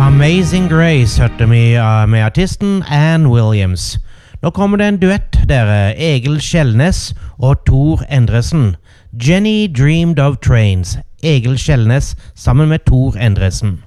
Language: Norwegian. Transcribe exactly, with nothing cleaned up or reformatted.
Amazing Grace hørte vi uh, med artisten Ann Williams. Nå kommer det en duett dere, Egil Skjellnes og Tor Endresen. Jenny Dreamed of Trains. Egil Skjellnes sammen med Tor Endresen.